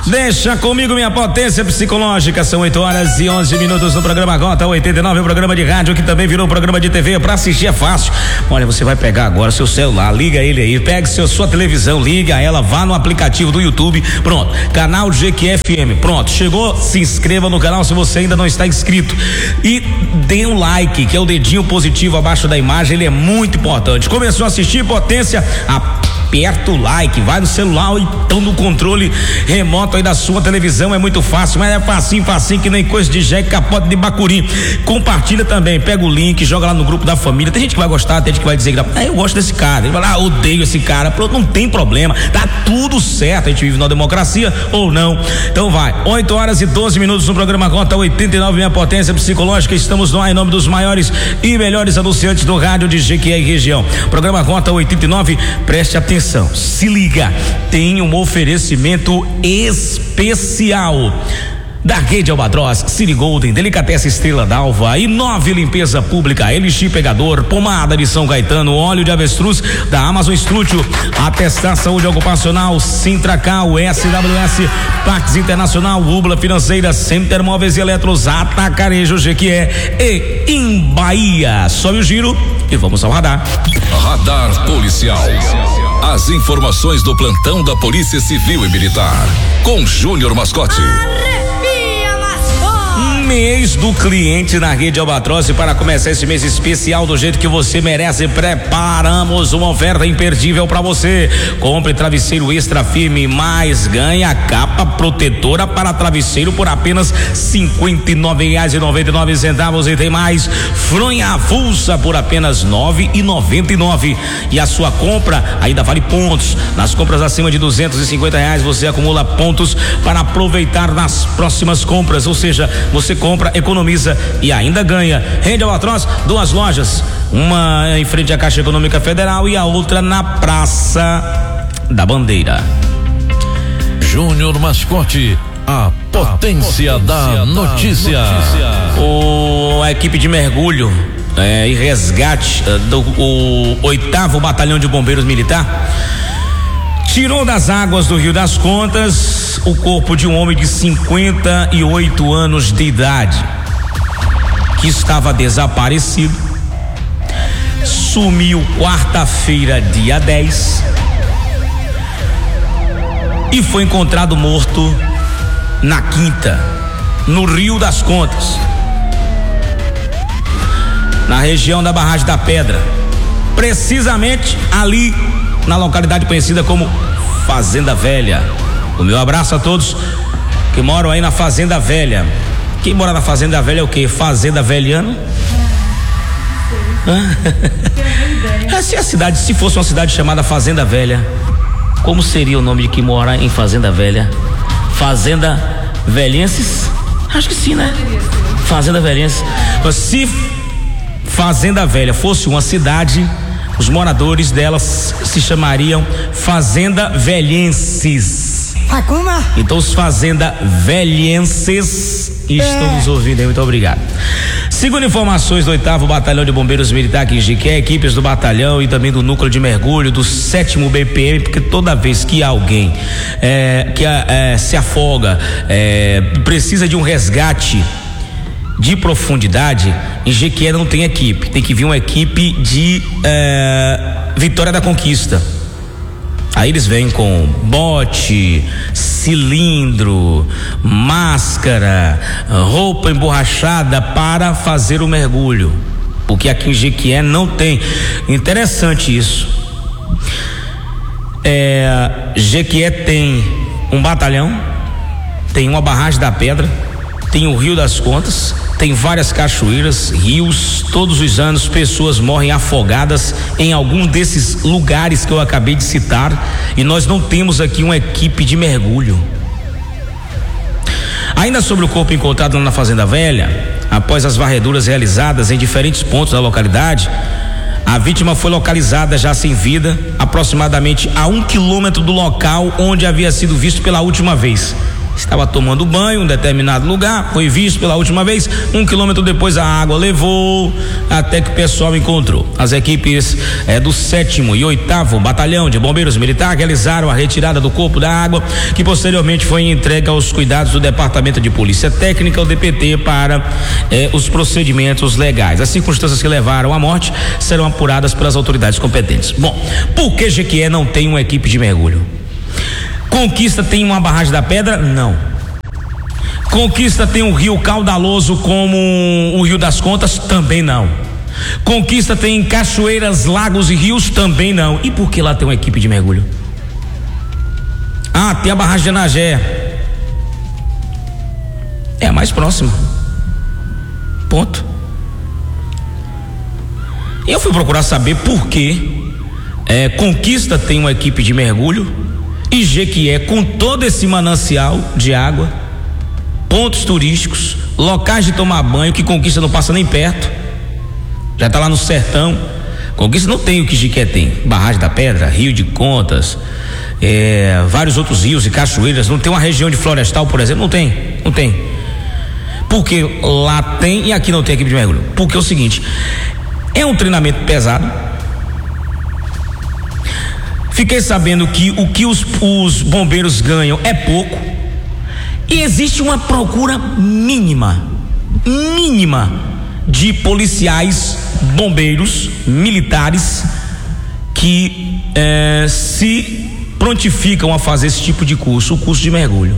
Deixa comigo minha potência psicológica. São 8h11 no programa Rota 89, o programa de rádio que também virou programa de TV. Pra assistir é fácil. Olha, você vai pegar agora seu celular, liga ele aí, pega sua televisão, liga ela, vá no aplicativo do YouTube, pronto, canal GQFM, pronto, chegou, se inscreva no canal se você ainda não está inscrito e dê um like, que é o dedinho positivo abaixo da imagem, ele é muito importante. Começou a assistir, potência, aperta o like, vai no celular ou então no controle remoto aí da sua televisão, é muito fácil, mas é facinho que nem coisa de jegue, capote de bacuri. Compartilha também, pega o link, joga lá no grupo da família. Tem gente que vai gostar, tem gente que vai dizer eu gosto desse cara, ele vai lá, odeio esse cara, pronto, não tem problema, tá tudo certo, a gente vive numa democracia ou não. Então vai, 8h12 no programa Rota 89, minha potência psicológica. Estamos no ar em nome dos maiores e melhores anunciantes do rádio de Jequié e região. Programa Rota 89, preste atenção, se liga, tem um oferecimento especial da Rede Albatroz, City Golden, Delicatessen Estrela d'Alva, Inove Limpeza Pública, Elixir Pegador, Pomada de São Caetano, óleo de avestruz da Amazon Estrútil, Atestar Saúde Ocupacional, Sintracal, SWS, Pax Internacional, Rubla Financeira, Center Móveis e Eletros, Atacarejo Jequié e em Bahia. Sobe o giro e vamos ao radar. Radar Policial. As informações do plantão da Polícia Civil e Militar com Júnior Mascote. Mês do cliente na Rede Albatroz, e para começar esse mês especial do jeito que você merece, preparamos uma oferta imperdível para você. Compre travesseiro extra firme, mais ganha capa protetora para travesseiro por apenas R$59,99 e tem mais fronha avulsa por apenas R$9,99 e a sua compra ainda vale pontos. Nas compras acima de R$250 você acumula pontos para aproveitar nas próximas compras, ou seja, você compra, economiza e ainda ganha. Rede Albatroz, 2 lojas, uma em frente à Caixa Econômica Federal e a outra na Praça da Bandeira. Júnior Mascote, a potência da notícia. A equipe de mergulho e resgate do 8º Batalhão de Bombeiros Militar tirou das águas do Rio das Contas o corpo de um homem de 58 anos de idade que estava desaparecido. Sumiu quarta-feira, dia 10, e foi encontrado morto na quinta, no Rio das Contas, na região da Barragem da Pedra, precisamente ali na localidade conhecida como Fazenda Velha. O meu abraço a todos que moram aí na Fazenda Velha. Quem mora na Fazenda Velha é o quê? Fazenda Velhano? Se fosse uma cidade chamada Fazenda Velha, como seria o nome de quem mora em Fazenda Velha? Fazenda Velhenses? Acho que sim, né? Fazenda Velhenses. Mas se Fazenda Velha fosse uma cidade, os moradores delas se chamariam Fazenda Velhenses. Então os Fazenda Velhenses estão nos ouvindo aí, muito obrigado. Segundo informações do 8º Batalhão de Bombeiros Militar aqui em Jequié, equipes do batalhão e também do núcleo de mergulho do 7º BPM, porque toda vez que alguém se afoga, precisa de um resgate de profundidade, em Jequié não tem equipe, tem que vir uma equipe de Vitória da Conquista. Aí eles vêm com bote, cilindro, máscara, roupa emborrachada para fazer o mergulho, porque aqui em Jequié não tem. Interessante isso. Jequié tem um batalhão, tem uma Barragem da Pedra, tem o Rio das Contas, tem várias cachoeiras, rios. Todos os anos pessoas morrem afogadas em algum desses lugares que eu acabei de citar, e nós não temos aqui uma equipe de mergulho. Ainda sobre o corpo encontrado lá na Fazenda Velha, após as varreduras realizadas em diferentes pontos da localidade, a vítima foi localizada já sem vida, aproximadamente a 1 quilômetro do local onde havia sido visto pela última vez. estava tomando banho em um determinado lugar, foi visto pela última vez, 1 quilômetro depois a água levou até que o pessoal encontrou. As equipes do 7º e 8º Batalhão de Bombeiros Militar realizaram a retirada do corpo da água, que posteriormente foi entregue aos cuidados do Departamento de Polícia Técnica, o DPT, para os procedimentos legais. As circunstâncias que levaram à morte serão apuradas pelas autoridades competentes. Bom, por que Jequié não tem uma equipe de mergulho? Conquista tem uma barragem da Pedra? Não. Conquista tem um rio caudaloso como o Rio das Contas? Também não. Conquista tem cachoeiras, lagos e rios? Também não. E por que lá tem uma equipe de mergulho? Tem a barragem de Anagé. É a mais próxima. Ponto. E eu fui procurar saber por que Conquista tem uma equipe de mergulho e Jequié, com todo esse manancial de água, pontos turísticos, locais de tomar banho, que Conquista não passa nem perto, já está lá no sertão. Conquista não tem o que Jequié tem: barragem da Pedra, Rio de Contas, vários outros rios e cachoeiras. Não tem uma região de florestal, por exemplo. Não tem. Porque lá tem e aqui não tem equipe de mergulho? Porque é o seguinte: é um treinamento pesado. Fiquei sabendo que o que os bombeiros ganham é pouco, e existe uma procura mínima de policiais, bombeiros, militares que se prontificam a fazer esse tipo de curso, o curso de mergulho.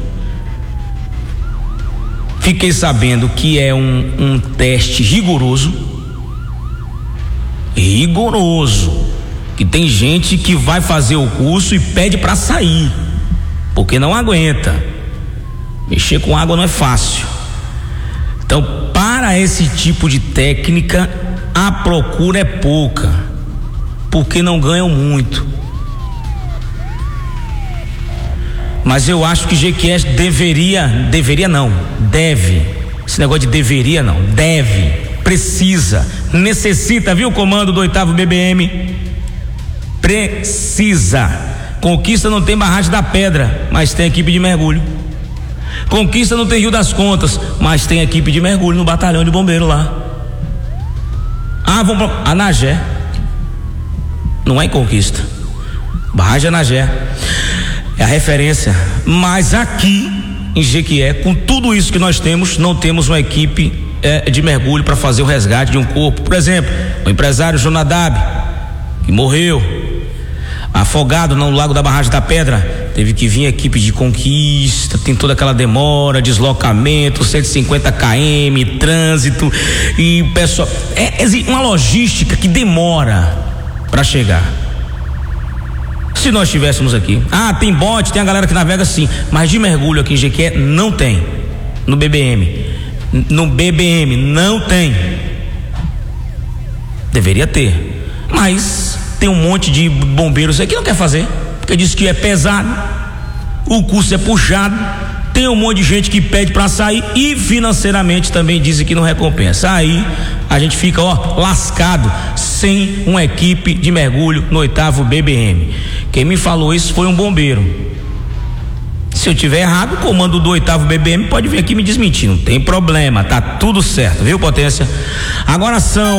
Fiquei sabendo que é um teste rigoroso, que tem gente que vai fazer o curso e pede para sair, porque não aguenta. Mexer com água não é fácil. Então, para esse tipo de técnica, a procura é pouca, porque não ganham muito. Mas eu acho que Jequié deve. Esse negócio de deveria não, deve, precisa, necessita, viu, comando do 8º BBM? Precisa. Conquista não tem barragem da Pedra, mas tem equipe de mergulho. Conquista não tem Rio das Contas, mas tem equipe de mergulho no batalhão de bombeiro lá. Vamos para Anagé. Não é em Conquista. Barragem Anagé é a referência. Mas aqui em Jequié, com tudo isso que nós temos, não temos uma equipe de mergulho para fazer o resgate de um corpo. Por exemplo, o empresário Jonadab, que morreu afogado no lago da Barragem da Pedra, teve que vir equipe de Conquista, tem toda aquela demora, deslocamento, 150 km, trânsito, e pessoal, uma logística que demora para chegar. Se nós estivéssemos aqui, tem bote, tem a galera que navega sim, mas de mergulho aqui em Jequié não tem. No BBM não tem. Deveria ter, mas tem um monte de bombeiros aí que não quer fazer, porque diz que é pesado, o custo é puxado, tem um monte de gente que pede para sair e financeiramente também dizem que não recompensa. Aí a gente fica lascado sem uma equipe de mergulho no 8º BBM. Quem me falou isso foi um bombeiro. Se eu tiver errado, o comando do 8º BBM pode vir aqui me desmentir, não tem problema, tá tudo certo, viu, Potência? Agora são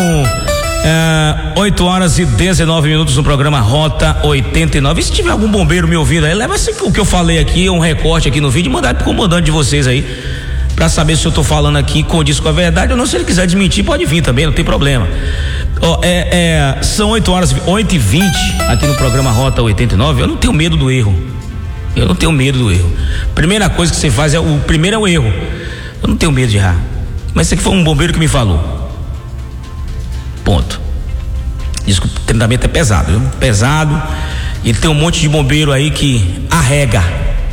8h19 no programa Rota 89. E se tiver algum bombeiro me ouvindo aí, leva o que eu falei aqui, um recorte aqui no vídeo, e mandar pro comandante de vocês aí, pra saber se eu tô falando aqui condiz com a verdade ou não. Se ele quiser desmentir, pode vir também, não tem problema. São 8h20 aqui no programa Rota 89. Eu não tenho medo do erro. Primeira coisa que você faz o primeiro é o erro. Eu não tenho medo de errar. Mas isso aqui foi um bombeiro que me falou. Ponto. Diz que o treinamento é pesado, viu? Pesado. E tem um monte de bombeiro aí que arrega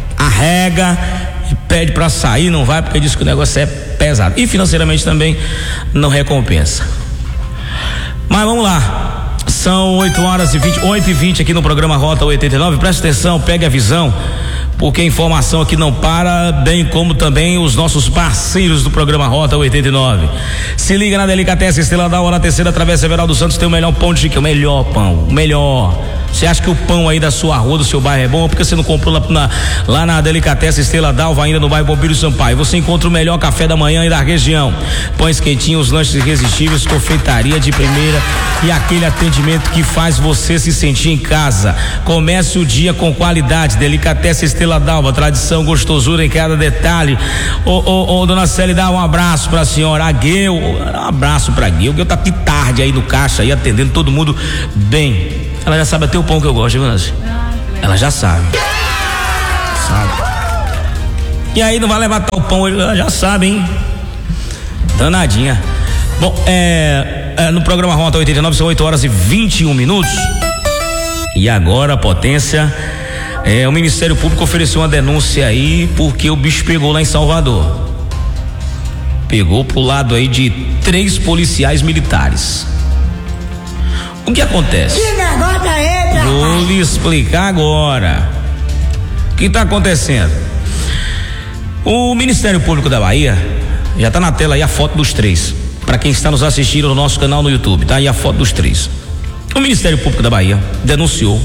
e pede pra sair, não vai, porque diz que o negócio é pesado. E financeiramente também não recompensa. Mas vamos lá. São 8h20 aqui no programa Rota 89. Presta atenção, pegue a visão, porque a informação aqui não para, bem como também os nossos parceiros do programa Rota 89. Se liga na Delicatessen Estrela d'Alva, na terceira travessa Everaldo Santos, tem o melhor pão de chique, o melhor pão, o melhor. Você acha que o pão aí da sua rua, do seu bairro é bom? Porque você não comprou lá na Delicatessen Estrela d'Alva, ainda no bairro Bombeiro Sampaio? Você encontra o melhor café da manhã e da região. Pães quentinhos, lanches irresistíveis, confeitaria de primeira e aquele atendimento que faz você se sentir em casa. Comece o dia com qualidade. Delicatessen Estrela d'Alva, tradição, gostosura em cada detalhe. Ô, dona Célia, dá um abraço pra senhora. A Gueu, um abraço pra Gueu. Gueu tá aqui tarde aí no caixa, aí atendendo todo mundo bem. Ela já sabe até o pão que eu gosto, viu, Nancy? Ela já sabe. E aí não vai levar tal pão, ela já sabe, hein? Danadinha. Bom, no programa Rota 89 são 8h21. E agora, Potência, o Ministério Público ofereceu uma denúncia aí porque o bicho pegou lá em Salvador. Pegou pro lado aí de 3 policiais militares. O que acontece? Que negócio é esse? Vou lhe explicar agora. O que está acontecendo? O Ministério Público da Bahia, já está na tela aí a foto dos 3. Para quem está nos assistindo no nosso canal no YouTube, tá aí a foto dos 3. O Ministério Público da Bahia denunciou,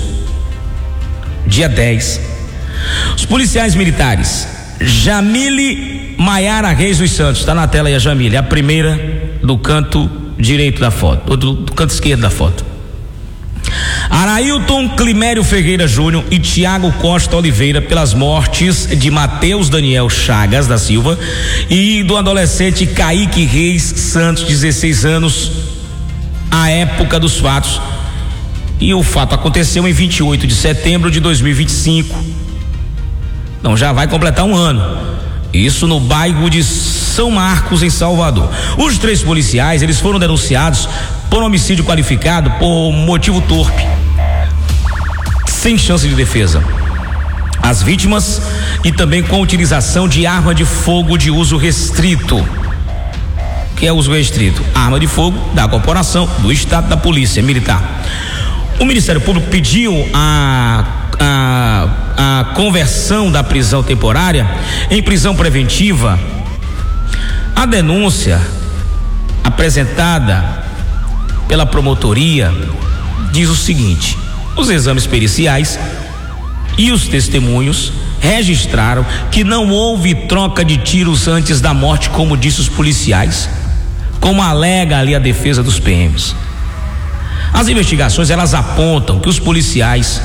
dia 10, os policiais militares Jamile Maiara Reis dos Santos, está na tela aí a Jamile, a primeira do canto direito da foto, ou do canto esquerdo da foto. Arailton Climério Ferreira Júnior e Tiago Costa Oliveira pelas mortes de Mateus Daniel Chagas da Silva e do adolescente Kaique Reis Santos, 16 anos, à época dos fatos. E o fato aconteceu em 28 de setembro de 2025. Então já vai completar um ano. Isso no bairro de São Marcos, em Salvador. Os 3 policiais, eles foram denunciados por homicídio qualificado por motivo torpe, sem chance de defesa. As vítimas e também com a utilização de arma de fogo de uso restrito. Que é uso restrito? Arma de fogo da corporação, do Estado, da Polícia Militar. O Ministério Público pediu a conversão da prisão temporária em prisão preventiva. A denúncia apresentada pela promotoria diz o seguinte: os exames periciais e os testemunhos registraram que não houve troca de tiros antes da morte, como disse os policiais, como alega ali a defesa dos PMs. As investigações, elas apontam que os policiais,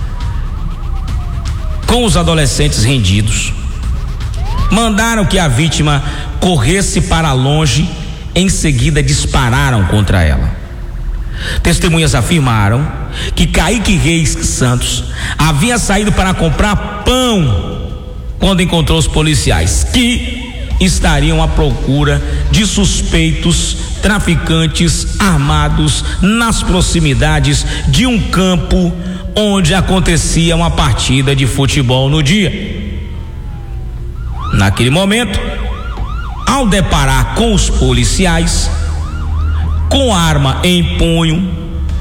com os adolescentes rendidos, mandaram que a vítima corresse para longe, em seguida dispararam contra ela. Testemunhas afirmaram que Kaique Reis Santos havia saído para comprar pão quando encontrou os policiais, que estariam à procura de suspeitos traficantes armados nas proximidades de um campo onde acontecia uma partida de futebol no dia. Naquele momento, ao deparar com os policiais com arma em punho,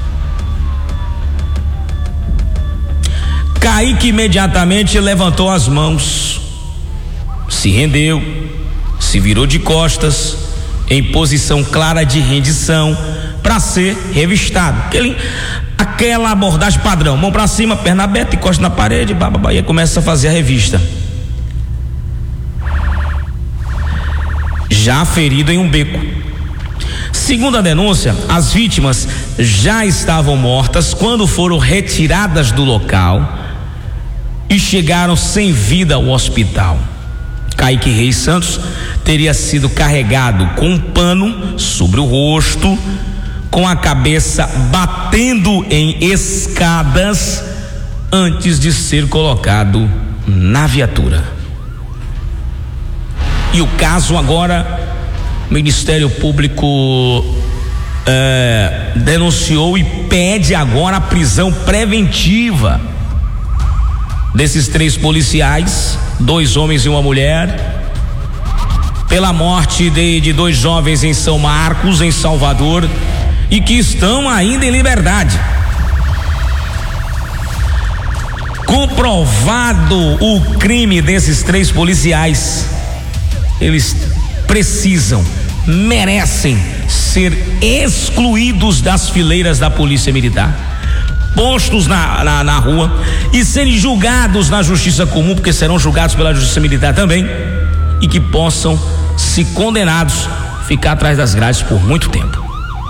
Kaique imediatamente levantou as mãos, se rendeu, se virou de costas em posição clara de rendição para ser revistado. Aquela abordagem padrão, mão para cima, perna aberta, encosta na parede, bababá, e aí começa a fazer a revista. Já ferido em um beco. Segundo a denúncia, as vítimas já estavam mortas quando foram retiradas do local e chegaram sem vida ao hospital. Kaique Reis Santos teria sido carregado com um pano sobre o rosto, com a cabeça batendo em escadas antes de ser colocado na viatura. E o caso agora, o Ministério Público denunciou e pede agora a prisão preventiva desses 3 policiais, 2 homens e uma mulher, pela morte de 2 jovens em São Marcos, em Salvador, e que estão ainda em liberdade. Comprovado o crime desses 3 policiais, eles precisam, merecem ser excluídos das fileiras da Polícia Militar, postos na rua e serem julgados na Justiça Comum, porque serão julgados pela Justiça Militar também, e que possam, se condenados, ficar atrás das grades por muito tempo.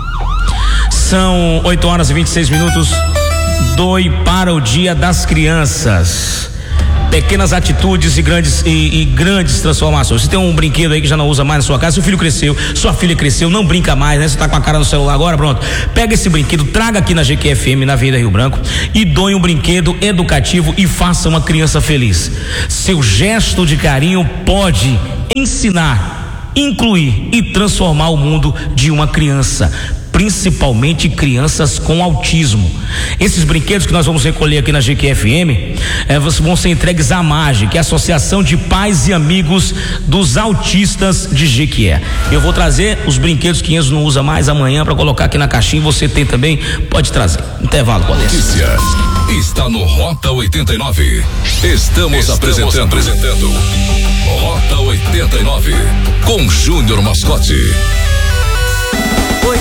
São 8h26. Doe para o Dia das Crianças. Pequenas atitudes e grandes transformações. Você tem um brinquedo aí que já não usa mais na sua casa, seu filho cresceu, sua filha cresceu, não brinca mais, né? Você tá com a cara no celular agora, pronto. Pega esse brinquedo, traga aqui na GQFM, na Avenida Rio Branco, e doe um brinquedo educativo e faça uma criança feliz. Seu gesto de carinho pode ensinar, incluir e transformar o mundo de uma criança, principalmente crianças com autismo. Esses brinquedos que nós vamos recolher aqui na GQFM vão ser entregues à MAGE, que é a Associação de Pais e Amigos dos Autistas de Jequié. Eu vou trazer os brinquedos que Enzo não usa mais amanhã para colocar aqui na caixinha. Você tem também, pode trazer. Intervalo, Coleça. Notícia está no Rota 89. Estamos apresentando Rota 89 com Júnior Mascote. 89,7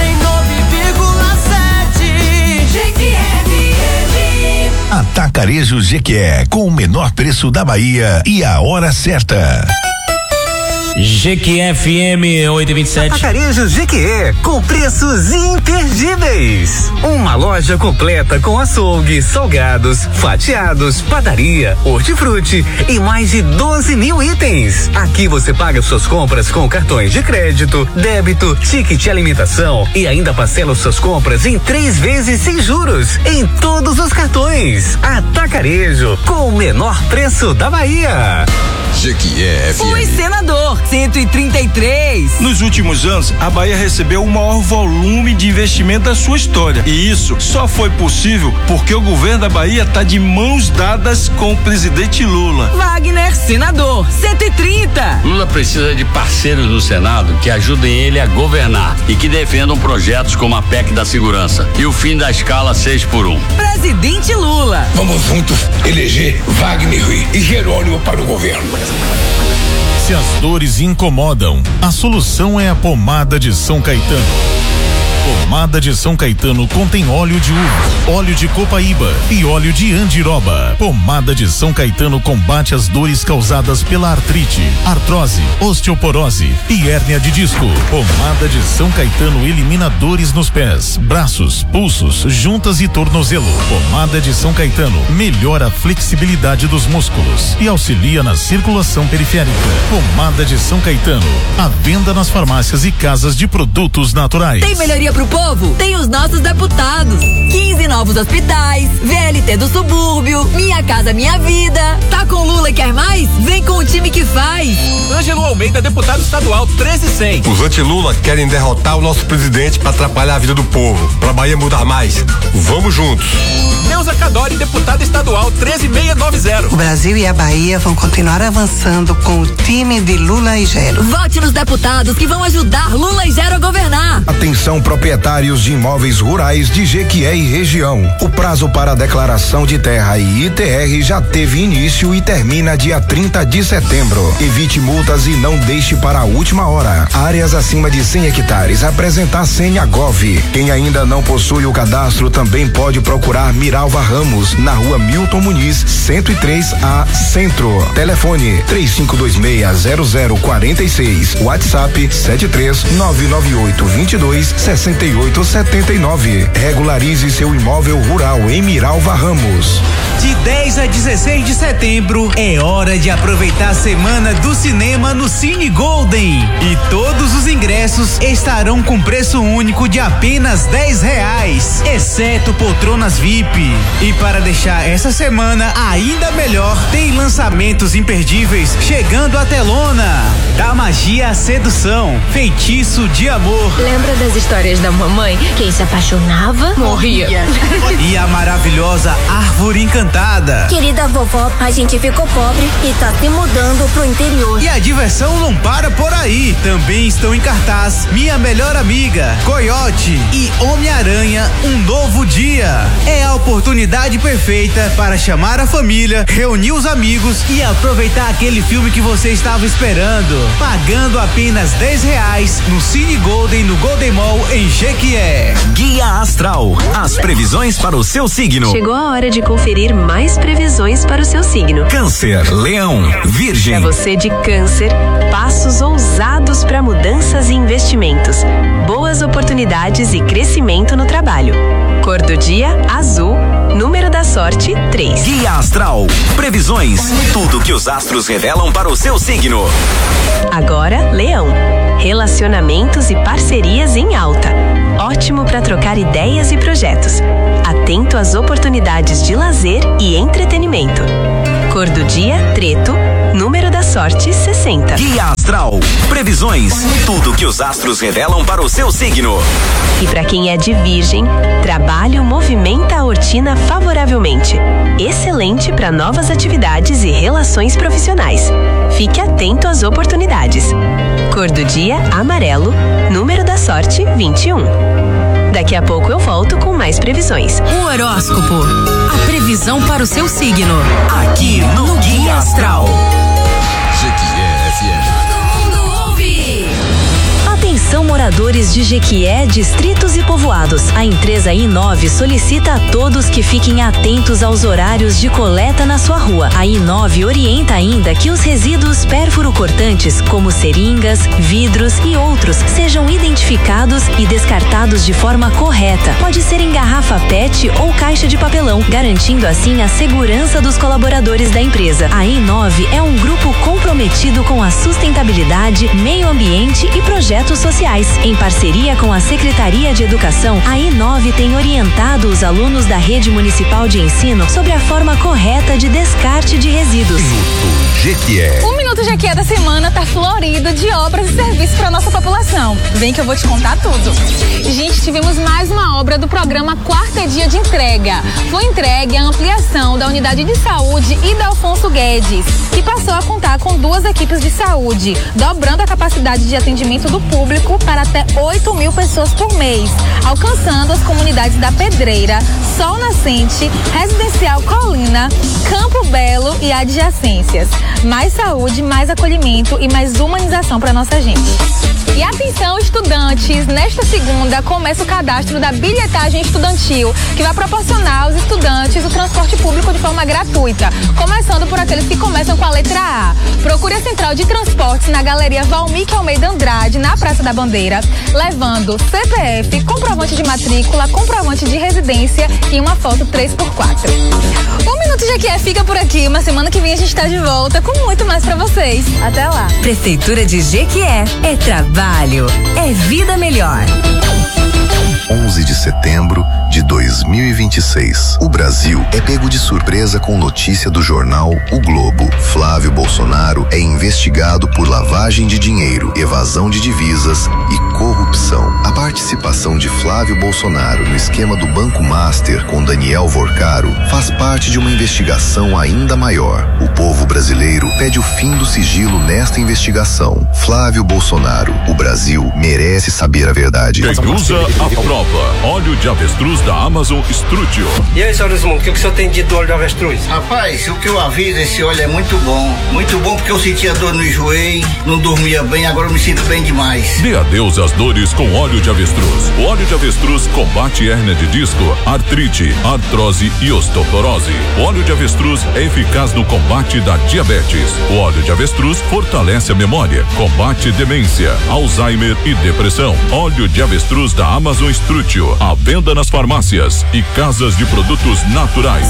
GQFM. Atacarejo Jequié, com o menor preço da Bahia e a hora certa. GQFM 827. Atacarejo Jequié, com preços imperdíveis. Uma loja completa com açougue, salgados, fatiados, padaria, hortifruti e mais de 12 mil itens. Aqui você paga suas compras com cartões de crédito, débito, ticket alimentação e ainda parcela suas compras em 3 vezes sem juros em todos os cartões. Atacarejo, com o menor preço da Bahia. Jequié FM. Oi, senador, 133. Nos últimos anos, a Bahia recebeu o maior volume de investimento da sua história. E isso só foi possível porque o governo da Bahia está de mãos dadas com o presidente Lula. Wagner, senador, 130. Lula precisa de parceiros no Senado que ajudem ele a governar e que defendam projetos como a PEC da segurança e o fim da escala 6x1. Presidente Lula. Vamos juntos eleger Wagner e Jerônimo para o governo. Se as dores incomodam, a solução é a pomada de São Caetano. Pomada de São Caetano contém óleo de uva, óleo de copaíba e óleo de andiroba. Pomada de São Caetano combate as dores causadas pela artrite, artrose, osteoporose e hérnia de disco. Pomada de São Caetano elimina dores nos pés, braços, pulsos, juntas e tornozelo. Pomada de São Caetano melhora a flexibilidade dos músculos e auxilia na circulação periférica. Pomada de São Caetano, à venda nas farmácias e casas de produtos naturais. Tem melhoria pro povo? Tem os nossos deputados. 15 novos hospitais, VLT do subúrbio, Minha Casa Minha Vida. Tá com Lula e quer mais? Vem com o time que faz. Ângelo Almeida, deputado estadual 13100. Os anti-Lula querem derrotar o nosso presidente para atrapalhar a vida do povo. Pra Bahia mudar mais. Vamos juntos. Neuza Cadori, deputada estadual 13690. O Brasil e a Bahia vão continuar avançando com o time de Lula e Gero. Vote nos deputados que vão ajudar Lula e Gero a governar. Atenção, proprietários de imóveis rurais de Jequié e região. O prazo para a declaração de terra e ITR já teve início e termina dia 30 de setembro. Evite multas e não deixe para a última hora. Áreas acima de 100 hectares, apresentar senha Gov. Quem ainda não possui o cadastro também pode procurar Miralva Ramos, na rua Milton Muniz, 103A, Centro. Telefone 35260046. WhatsApp 73998226879. Regularize seu imóvel rural em Miralva Ramos. De 10 a 16 de setembro é hora de aproveitar a semana do cinema no Cine Golden. E todos os ingressos estarão com preço único de apenas R$10, exceto poltronas VIP. E para deixar essa semana ainda melhor, tem lançamentos imperdíveis chegando à telona. Da magia à sedução, feitiço de amor. Lembra das histórias da mamãe? Quem se apaixonava, morria. E a maravilhosa Árvore Encantada. Querida vovó, a gente ficou pobre e tá se mudando pro interior. E a diversão não para por aí. Também estão em cartaz Minha Melhor Amiga, Coiote e Homem-Aranha, Um Novo Dia. É a oportunidade oportunidade perfeita para chamar a família, reunir os amigos e aproveitar aquele filme que você estava esperando. Pagando apenas R$10 no Cine Golden, no Golden Mall, em Jequié. Guia Astral, as previsões para o seu signo. Chegou a hora de conferir mais previsões para o seu signo. Câncer, Leão, Virgem. Para você de Câncer, passos ousados para mudanças e investimentos. Boas oportunidades e crescimento no trabalho. Cor do dia, azul. Número da sorte, 3. Guia Astral, previsões, tudo que os astros revelam para o seu signo. Agora, Leão, relacionamentos e parcerias em alta. Ótimo para trocar ideias e projetos. Atento às oportunidades de lazer e entretenimento. Cor do dia, preto. Número da sorte, 60. Guia Astral, previsões, tudo que os astros revelam para o seu signo. E para quem é de Virgem, trabalho movimenta a rotina favoravelmente. Excelente para novas atividades e relações profissionais. Fique atento às oportunidades. Cor do dia, amarelo. Número da sorte, 21. Daqui a pouco eu volto com mais previsões. O horóscopo, a previsão para o seu signo. Aqui no Guia Astral. Atenção, moradores de Jequié, distritos e povoados. A empresa I9 solicita a todos que fiquem atentos aos horários de coleta na sua rua. A I9 orienta ainda que os resíduos pérfuro-cortantes, como seringas, vidros e outros, sejam identificados e descartados de forma correta. Pode ser em garrafa PET ou caixa de papelão, garantindo assim a segurança dos colaboradores da empresa. A I9 é um grupo comprometido com a sustentabilidade, meio ambiente e projetos sociais. Em parceria com a Secretaria de Educação, a I9 tem orientado os alunos da Rede Municipal de Ensino sobre a forma correta de descarte de resíduos. Jequié. O Minuto Jequié da semana tá florido de obras e serviços para nossa população. Vem que eu vou te contar tudo. Gente, tivemos mais uma obra do programa Quarta Dia de Entrega. Foi entregue a ampliação da unidade de saúde e da Alfonso Guedes, que passou a contar com 2 equipes de saúde, dobrando a capacidade de atendimento do público para até 8.000 pessoas por mês, alcançando as comunidades da Pedreira, Sol Nascente, Residencial Colina, Campo Belo e adjacências. Mais saúde, mais acolhimento e mais humanização para nossa gente. E atenção, estudantes, nesta segunda começa o cadastro da bilhetagem estudantil, que vai proporcionar aos estudantes o transporte público de forma gratuita, começando por aqueles que começam com a letra A. Procure a central de transportes na Galeria Valmir Almeida Andrade, na Praça da Bandeira, levando CPF, comprovante de matrícula, comprovante de residência e uma foto 3x4. O Minuto Jequié fica por aqui, mas semana que vem a gente tá de volta com muito mais pra vocês. Até lá. Prefeitura de Jequié, é trabalho, é vida melhor. 11 de setembro de 2026. O Brasil é pego de surpresa com notícia do jornal O Globo. Flávio Bolsonaro é investigado por lavagem de dinheiro, evasão de divisas e corrupção. A participação de Flávio Bolsonaro no esquema do Banco Master com Daniel Vorcaro faz parte de uma investigação ainda maior. O povo brasileiro pede o fim do sigilo nesta investigação. Flávio Bolsonaro, o Brasil merece saber a verdade. Quem usa a prova. Óleo de avestruz da Amazon Strutio. E aí, senhor Desmundo, o que o senhor tem dito do óleo de avestruz? Rapaz, o que eu aviso, esse óleo é muito bom. Muito bom porque eu sentia dor no joelho, não dormia bem, agora eu me sinto bem demais. Dê adeus às dores com óleo de avestruz. O óleo de avestruz combate hérnia de disco, artrite, artrose e osteoporose. O óleo de avestruz é eficaz no combate da diabetes. O óleo de avestruz fortalece a memória, combate demência, Alzheimer e depressão. Óleo de avestruz da Amazon Strutio, à venda nas farmácias e casas de produtos naturais.